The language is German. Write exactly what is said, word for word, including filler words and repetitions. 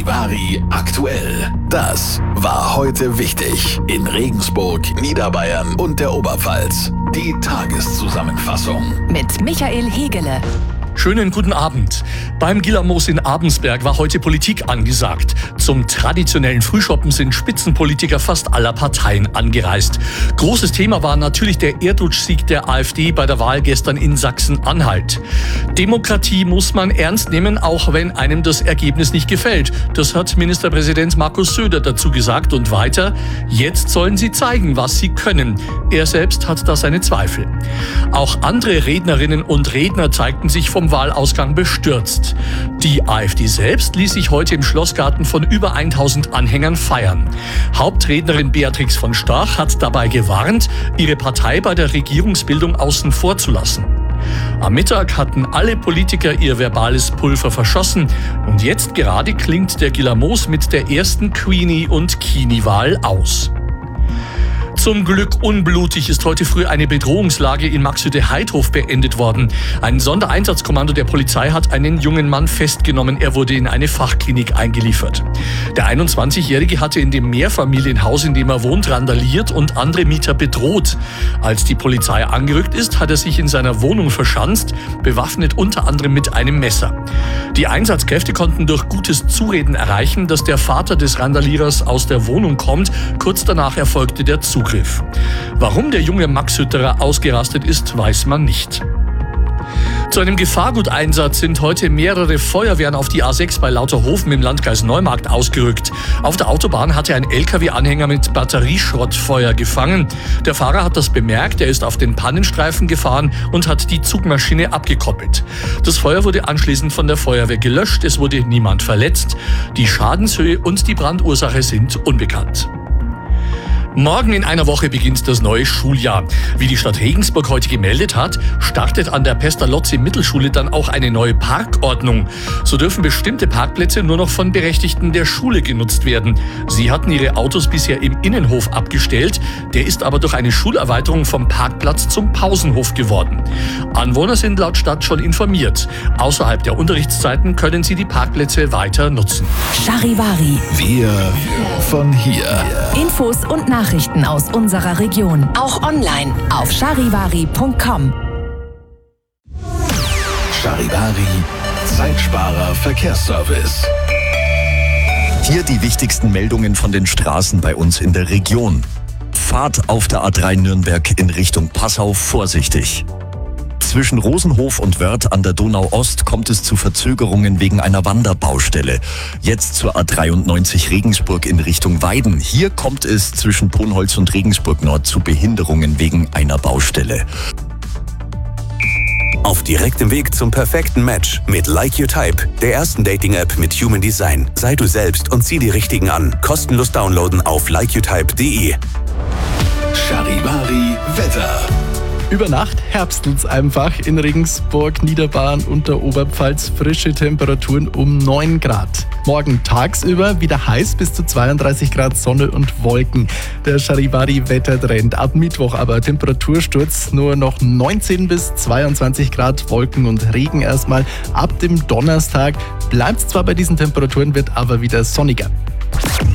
Charivari aktuell. Das war heute wichtig in Regensburg, Niederbayern und der Oberpfalz. Die Tageszusammenfassung mit Michael Hegele. Schönen guten Abend. Beim Gillermoos in Abensberg war heute Politik angesagt. Zum traditionellen Frühschoppen sind Spitzenpolitiker fast aller Parteien angereist. Großes Thema war natürlich der Erdrutschsieg der AfD bei der Wahl gestern in Sachsen-Anhalt. Demokratie muss man ernst nehmen, auch wenn einem das Ergebnis nicht gefällt. Das hat Ministerpräsident Markus Söder dazu gesagt und weiter: Jetzt sollen sie zeigen, was sie können. Er selbst hat da seine Zweifel. Auch andere Rednerinnen und Redner zeigten sich vom Wahlausgang bestürzt. Die AfD selbst ließ sich heute im Schlossgarten von über tausend Anhängern feiern. Hauptrednerin Beatrix von Storch hat dabei gewarnt, ihre Partei bei der Regierungsbildung außen vor zu lassen. Am Mittag hatten alle Politiker ihr verbales Pulver verschossen und jetzt gerade klingt der Gillermoos mit der ersten Queenie- und Kini-Wahl aus. Zum Glück unblutig ist heute früh eine Bedrohungslage in Maxhütte-Heidhof beendet worden. Ein Sondereinsatzkommando der Polizei hat einen jungen Mann festgenommen. Er wurde in eine Fachklinik eingeliefert. Der einundzwanzigjährige hatte in dem Mehrfamilienhaus, in dem er wohnt, randaliert und andere Mieter bedroht. Als die Polizei angerückt ist, hat er sich in seiner Wohnung verschanzt, bewaffnet unter anderem mit einem Messer. Die Einsatzkräfte konnten durch gutes Zureden erreichen, dass der Vater des Randalierers aus der Wohnung kommt. Kurz danach erfolgte der Zugriff. Warum der junge Maxhütterer ausgerastet ist, weiß man nicht. Zu einem Gefahrguteinsatz sind heute mehrere Feuerwehren auf die A sechs bei Lauterhofen im Landkreis Neumarkt ausgerückt. Auf der Autobahn hatte ein L K W-Anhänger mit Batterieschrott Feuer gefangen. Der Fahrer hat das bemerkt, er ist auf den Pannenstreifen gefahren und hat die Zugmaschine abgekoppelt. Das Feuer wurde anschließend von der Feuerwehr gelöscht, es wurde niemand verletzt. Die Schadenshöhe und die Brandursache sind unbekannt. Morgen in einer Woche beginnt das neue Schuljahr. Wie die Stadt Regensburg heute gemeldet hat, startet an der Pestalozzi-Mittelschule dann auch eine neue Parkordnung. So dürfen bestimmte Parkplätze nur noch von Berechtigten der Schule genutzt werden. Sie hatten ihre Autos bisher im Innenhof abgestellt. Der ist aber durch eine Schulerweiterung vom Parkplatz zum Pausenhof geworden. Anwohner sind laut Stadt schon informiert. Außerhalb der Unterrichtszeiten können sie die Parkplätze weiter nutzen. Charivari. Wir von hier. Infos und Nachrichten aus unserer Region. Auch online auf charivari punkt com. Charivari, Zeitsparer Verkehrsservice. Hier die wichtigsten Meldungen von den Straßen bei uns in der Region. Fahrt auf der A drei Nürnberg in Richtung Passau vorsichtig. Zwischen Rosenhof und Wörth an der Donau-Ost kommt es zu Verzögerungen wegen einer Wanderbaustelle. Jetzt zur A dreiundneunzig Regensburg in Richtung Weiden. Hier kommt es zwischen Ponholz und Regensburg Nord zu Behinderungen wegen einer Baustelle. Auf direktem Weg zum perfekten Match mit Like Your Type, der ersten Dating-App mit Human Design. Sei du selbst und zieh die Richtigen an. Kostenlos downloaden auf like your type punkt de. Charivari Wetter. Über Nacht herbstelt's einfach in Regensburg, Niederbayern und der Oberpfalz. Frische Temperaturen um neun Grad. Morgen tagsüber wieder heiß bis zu zweiunddreißig Grad, Sonne und Wolken. Der Charivari-Wettertrend. Ab Mittwoch aber Temperatursturz, nur noch neunzehn bis zweiundzwanzig Grad, Wolken und Regen erstmal. Ab dem Donnerstag bleibt's zwar bei diesen Temperaturen, wird aber wieder sonniger.